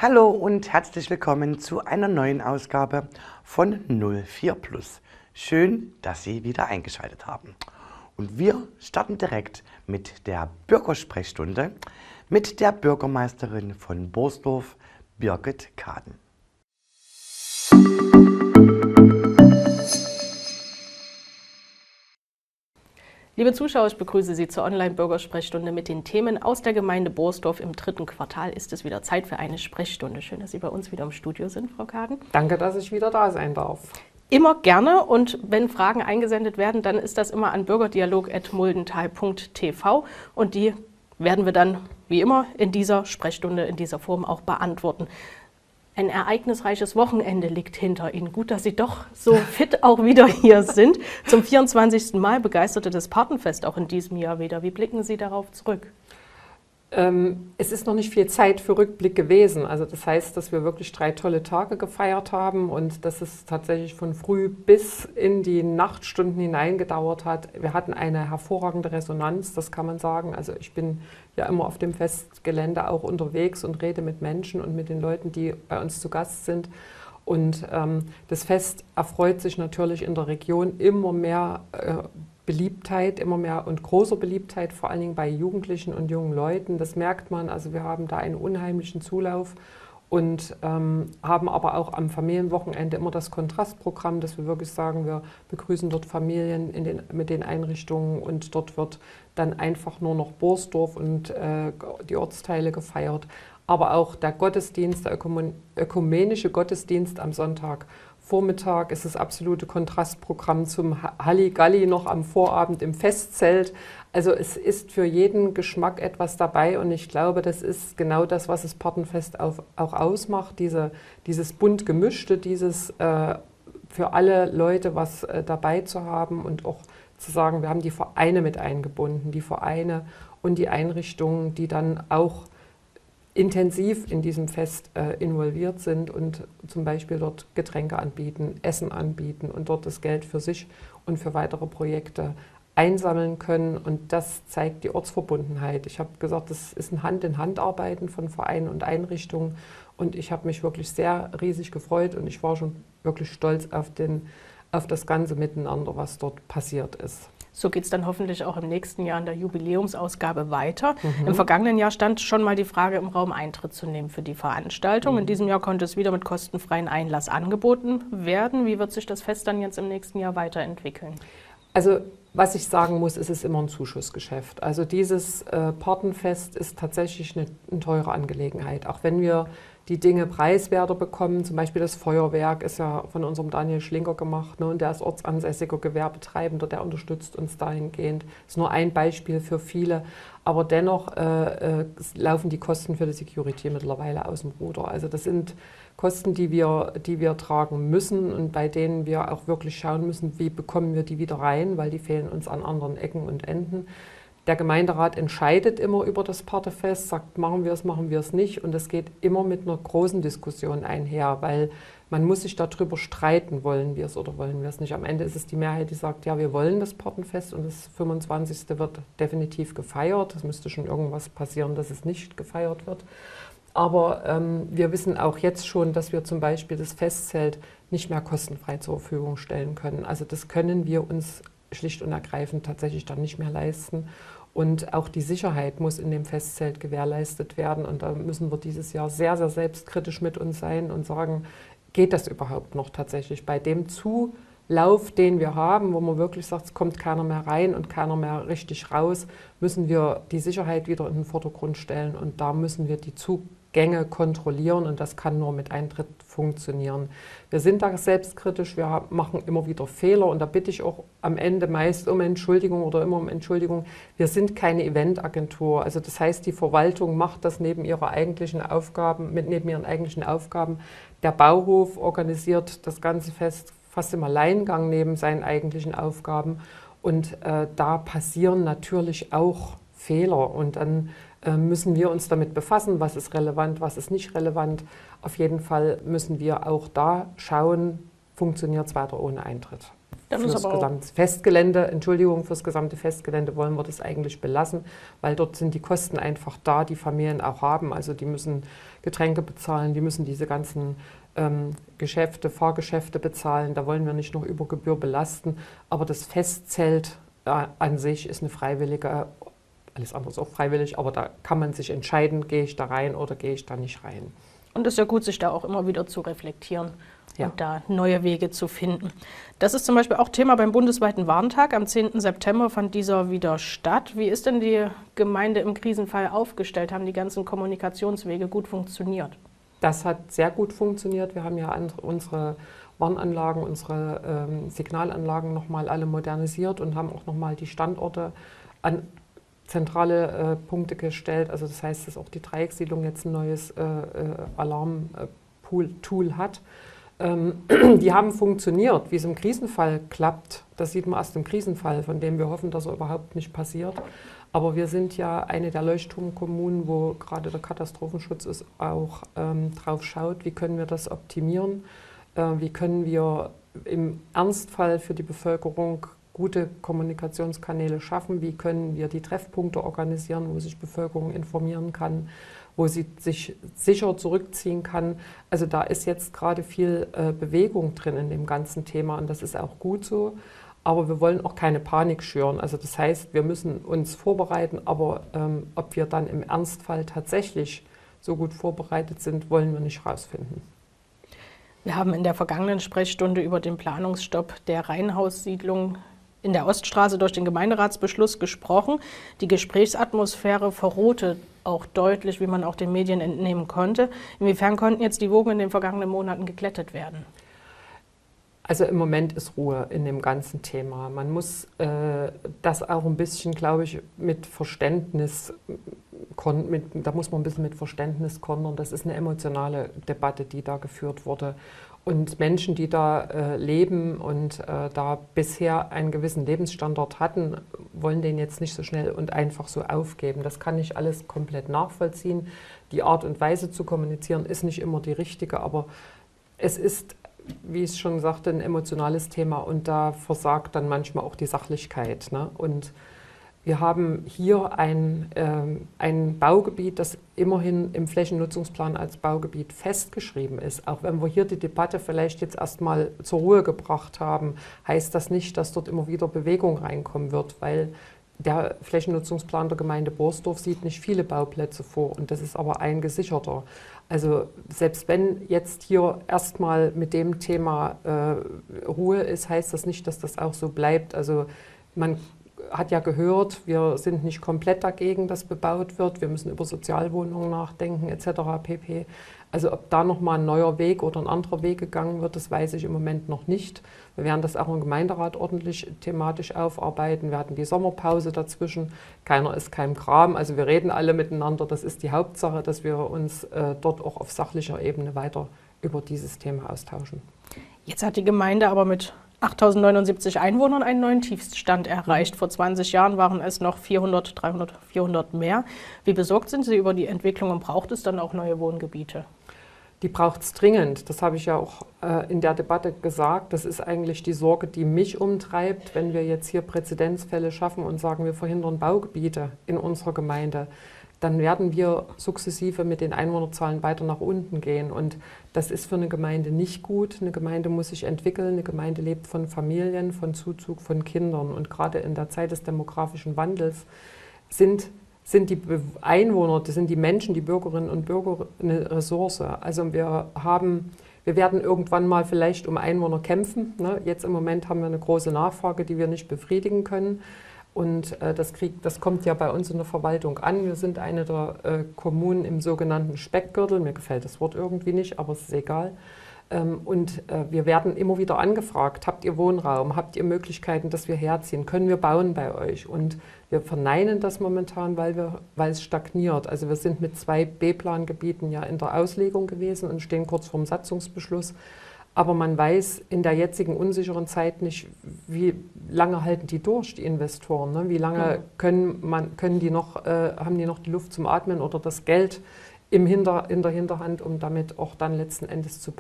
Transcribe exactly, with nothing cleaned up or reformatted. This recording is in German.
Hallo und herzlich willkommen zu einer neuen Ausgabe von null vier Plus. Schön, dass Sie wieder eingeschaltet haben. Und wir starten direkt mit der Bürgersprechstunde mit der Bürgermeisterin von Borsdorf, Birgit Kaden. Liebe Zuschauer, ich begrüße Sie zur Online-Bürgersprechstunde mit den Themen aus der Gemeinde Borsdorf. Im dritten Quartal ist es wieder Zeit für eine Sprechstunde. Schön, dass Sie bei uns wieder im Studio sind, Frau Kaden. Danke, dass ich wieder da sein darf. Immer gerne, und wenn Fragen eingesendet werden, dann ist das immer an bürgerdialog at muldental punkt t v und die werden wir dann, wie immer, in dieser Sprechstunde, in dieser Form auch beantworten. Ein ereignisreiches Wochenende liegt hinter Ihnen. Gut, dass Sie doch so fit auch wieder hier sind. Zum vierundzwanzigsten Mal begeisterte das Patenfest auch in diesem Jahr wieder. Wie blicken Sie darauf zurück? Ähm, es ist noch nicht viel Zeit für Rückblick gewesen. Also das heißt, dass wir wirklich drei tolle Tage gefeiert haben und dass es tatsächlich von früh bis in die Nachtstunden hinein gedauert hat. Wir hatten eine hervorragende Resonanz, das kann man sagen. Also ich bin ja immer auf dem Festgelände auch unterwegs und rede mit Menschen und mit den Leuten, die bei uns zu Gast sind. Und ähm, das Fest erfreut sich natürlich in der Region immer mehr äh, Beliebtheit, immer mehr und großer Beliebtheit, vor allen Dingen bei Jugendlichen und jungen Leuten. Das merkt man. Also wir haben da einen unheimlichen Zulauf und ähm, haben aber auch am Familienwochenende immer das Kontrastprogramm, dass wir wirklich sagen, wir begrüßen dort Familien in den, mit den Einrichtungen und dort wird dann einfach nur noch Borsdorf und äh, die Ortsteile gefeiert. Aber auch der Gottesdienst, der ökumenische Gottesdienst am Sonntagvormittag ist das absolute Kontrastprogramm zum Halligalli noch am Vorabend im Festzelt. Also es ist für jeden Geschmack etwas dabei und ich glaube, das ist genau das, was das Patenfest auch, auch ausmacht, diese, dieses bunt gemischte, dieses äh, für alle Leute was äh, dabei zu haben und auch zu sagen, wir haben die Vereine mit eingebunden, die Vereine und die Einrichtungen, die dann auch intensiv in diesem Fest äh, involviert sind und zum Beispiel dort Getränke anbieten, Essen anbieten und dort das Geld für sich und für weitere Projekte einsammeln können. Und das zeigt die Ortsverbundenheit. Ich habe gesagt, das ist ein Hand-in-Hand-Arbeiten von Vereinen und Einrichtungen. Und ich habe mich wirklich sehr riesig gefreut und ich war schon wirklich stolz auf, den, auf das ganze Miteinander, was dort passiert ist. So geht es dann hoffentlich auch im nächsten Jahr in der Jubiläumsausgabe weiter. Mhm. Im vergangenen Jahr stand schon mal die Frage im Raum, Eintritt zu nehmen für die Veranstaltung. Mhm. In diesem Jahr konnte es wieder mit kostenfreien Einlass angeboten werden. Wie wird sich das Fest dann jetzt im nächsten Jahr weiterentwickeln? Also was ich sagen muss, ist es immer ein Zuschussgeschäft. Also dieses äh, Patenfest ist tatsächlich eine, eine teure Angelegenheit. Auch wenn wir die Dinge preiswerter bekommen, zum Beispiel das Feuerwerk ist ja von unserem Daniel Schlinker gemacht, ne, und der ist ortsansässiger Gewerbetreibender, der unterstützt uns dahingehend. Das ist nur ein Beispiel für viele, aber dennoch äh, äh, laufen die Kosten für die Security mittlerweile aus dem Ruder. Also das sind Kosten, die wir, die wir tragen müssen und bei denen wir auch wirklich schauen müssen, wie bekommen wir die wieder rein, weil die fehlen uns an anderen Ecken und Enden. Der Gemeinderat entscheidet immer über das Patenfest, sagt, machen wir es, machen wir es nicht. Und das geht immer mit einer großen Diskussion einher, weil man muss sich darüber streiten, wollen wir es oder wollen wir es nicht. Am Ende ist es die Mehrheit, die sagt, ja, wir wollen das Patenfest und das fünfundzwanzigste wird definitiv gefeiert. Es müsste schon irgendwas passieren, dass es nicht gefeiert wird. Aber ähm, wir wissen auch jetzt schon, dass wir zum Beispiel das Festzelt nicht mehr kostenfrei zur Verfügung stellen können. Also das können wir uns schlicht und ergreifend tatsächlich dann nicht mehr leisten. Und auch die Sicherheit muss in dem Festzelt gewährleistet werden. Und da müssen wir dieses Jahr sehr, sehr selbstkritisch mit uns sein und sagen, geht das überhaupt noch tatsächlich bei dem Zulauf, den wir haben, wo man wirklich sagt, es kommt keiner mehr rein und keiner mehr richtig raus, müssen wir die Sicherheit wieder in den Vordergrund stellen. Und da müssen wir die Zugänge kontrollieren und das kann nur mit Eintritt funktionieren. Wir sind da selbstkritisch, wir machen immer wieder Fehler und da bitte ich auch am Ende meist um Entschuldigung oder immer um Entschuldigung. Wir sind keine Eventagentur, also das heißt, die Verwaltung macht das neben ihrer eigentlichen Aufgaben, mit neben ihren eigentlichen Aufgaben. Der Bauhof organisiert das ganze Fest fast im Alleingang neben seinen eigentlichen Aufgaben und äh, da passieren natürlich auch Fehler und dann äh, müssen wir uns damit befassen, was ist relevant, was ist nicht relevant. Auf jeden Fall müssen wir auch da schauen, funktioniert es weiter ohne Eintritt. Dann Fürs ist aber auch gesamte Festgelände, Entschuldigung, fürs gesamte Festgelände wollen wir das eigentlich belassen, weil dort sind die Kosten einfach da, die Familien auch haben. Also die müssen Getränke bezahlen, die müssen diese ganzen ähm, Geschäfte, Fahrgeschäfte bezahlen. Da wollen wir nicht noch über Gebühr belasten. Aber das Festzelt äh, an sich ist eine freiwillige, alles andere ist auch freiwillig, aber da kann man sich entscheiden, gehe ich da rein oder gehe ich da nicht rein. Und es ist ja gut, sich da auch immer wieder zu reflektieren. Ja. Und da neue Wege zu finden. Das ist zum Beispiel auch Thema beim bundesweiten Warntag. Am zehnten September fand dieser wieder statt. Wie ist denn die Gemeinde im Krisenfall aufgestellt? Haben die ganzen Kommunikationswege gut funktioniert? Das hat sehr gut funktioniert. Wir haben ja unsere Warnanlagen, unsere ähm, Signalanlagen nochmal alle modernisiert und haben auch nochmal die Standorte an zentrale äh, Punkte gestellt. Also das heißt, dass auch die Dreieckssiedlung jetzt ein neues äh, äh, Alarm-Tool hat. Die haben funktioniert. Wie es im Krisenfall klappt, das sieht man erst im Krisenfall, von dem wir hoffen, dass er überhaupt nicht passiert. Aber wir sind ja eine der Leuchtturmkommunen, wo gerade der Katastrophenschutz ist, auch ähm, drauf schaut, wie können wir das optimieren, äh, wie können wir im Ernstfall für die Bevölkerung gute Kommunikationskanäle schaffen, wie können wir die Treffpunkte organisieren, wo sich Bevölkerung informieren kann, wo sie sich sicher zurückziehen kann. Also da ist jetzt gerade viel äh, Bewegung drin in dem ganzen Thema und das ist auch gut so. Aber wir wollen auch keine Panik schüren. Also das heißt, wir müssen uns vorbereiten, aber ähm, ob wir dann im Ernstfall tatsächlich so gut vorbereitet sind, wollen wir nicht rausfinden. Wir haben in der vergangenen Sprechstunde über den Planungsstopp der Reihenhaussiedlung in der Oststraße durch den Gemeinderatsbeschluss gesprochen. Die Gesprächsatmosphäre verrohte auch deutlich, wie man auch den Medien entnehmen konnte. Inwiefern konnten jetzt die Wogen in den vergangenen Monaten geglättet werden? Also im Moment ist Ruhe in dem ganzen Thema. Man muss äh, das auch ein bisschen, glaube ich, mit Verständnis, mit, da muss man ein bisschen mit Verständnis kontern. Das ist eine emotionale Debatte, die da geführt wurde. Und Menschen, die da äh, leben und äh, da bisher einen gewissen Lebensstandard hatten, wollen den jetzt nicht so schnell und einfach so aufgeben. Das kann ich alles komplett nachvollziehen. Die Art und Weise zu kommunizieren ist nicht immer die richtige, aber es ist, wie ich schon sagte, ein emotionales Thema und da versagt dann manchmal auch die Sachlichkeit, ne? Und wir haben hier ein, ähm, ein Baugebiet, das immerhin im Flächennutzungsplan als Baugebiet festgeschrieben ist. Auch wenn wir hier die Debatte vielleicht jetzt erstmal zur Ruhe gebracht haben, heißt das nicht, dass dort immer wieder Bewegung reinkommen wird, weil der Flächennutzungsplan der Gemeinde Borsdorf sieht nicht viele Bauplätze vor und das ist aber ein gesicherter. Also selbst wenn jetzt hier erstmal mit dem Thema äh, Ruhe ist, heißt das nicht, dass das auch so bleibt. Also man hat ja gehört, wir sind nicht komplett dagegen, dass bebaut wird. Wir müssen über Sozialwohnungen nachdenken et cetera pp. Also ob da nochmal ein neuer Weg oder ein anderer Weg gegangen wird, das weiß ich im Moment noch nicht. Wir werden das auch im Gemeinderat ordentlich thematisch aufarbeiten. Wir hatten die Sommerpause dazwischen. Keiner ist kein Kram. Also wir reden alle miteinander. Das ist die Hauptsache, dass wir uns äh, dort auch auf sachlicher Ebene weiter über dieses Thema austauschen. Jetzt hat die Gemeinde aber mit achttausendneunundsiebzig Einwohnern einen neuen Tiefststand erreicht. Vor zwanzig Jahren waren es noch vierhundert, dreihundert, vierhundert mehr. Wie besorgt sind Sie über die Entwicklung und braucht es dann auch neue Wohngebiete? Die braucht es dringend. Das habe ich ja auch äh, in der Debatte gesagt. Das ist eigentlich die Sorge, die mich umtreibt, wenn wir jetzt hier Präzedenzfälle schaffen und sagen, wir verhindern Baugebiete in unserer Gemeinde. Dann werden wir sukzessive mit den Einwohnerzahlen weiter nach unten gehen. Und das ist für eine Gemeinde nicht gut. Eine Gemeinde muss sich entwickeln. Eine Gemeinde lebt von Familien, von Zuzug von Kindern. Und gerade in der Zeit des demografischen Wandels sind, sind die Einwohner, das sind die Menschen, die Bürgerinnen und Bürger eine Ressource. Also wir haben, wir werden irgendwann mal vielleicht um Einwohner kämpfen. Ne? Jetzt im Moment haben wir eine große Nachfrage, die wir nicht befriedigen können. Und äh, das, krieg, das kommt ja bei uns in der Verwaltung an. Wir sind eine der äh, Kommunen im sogenannten Speckgürtel. Mir gefällt das Wort irgendwie nicht, aber es ist egal. Ähm, und äh, wir werden immer wieder angefragt, habt ihr Wohnraum, habt ihr Möglichkeiten, dass wir herziehen, können wir bauen bei euch? Und wir verneinen das momentan, weil, wir, weil es stagniert. Also wir sind mit zwei B-Plan-Gebieten ja in der Auslegung gewesen und stehen kurz vorm Satzungsbeschluss. Aber man weiß in der jetzigen unsicheren Zeit nicht, wie lange halten die durch, die Investoren. Ne? Wie lange können, man, können die noch, äh, haben die noch die Luft zum Atmen oder das Geld im Hinter, in der Hinterhand, um damit auch dann letzten Endes zu bauen.